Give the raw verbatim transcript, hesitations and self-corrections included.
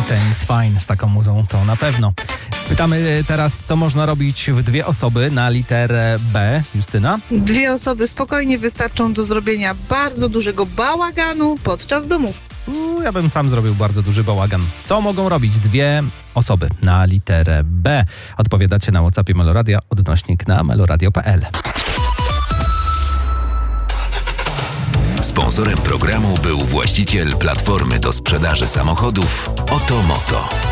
Everything's fine z taką muzą, to na pewno. Pytamy teraz, co można robić w dwie osoby na literę B. Justyna? Dwie osoby spokojnie wystarczą do zrobienia bardzo dużego bałaganu podczas domówki. U, ja bym sam zrobił bardzo duży bałagan. Co mogą robić dwie osoby na literę B? Odpowiadacie na WhatsAppie Meloradia, odnośnik na meloradio kropka p l. Sponsorem programu był właściciel platformy do sprzedaży samochodów Oto Moto.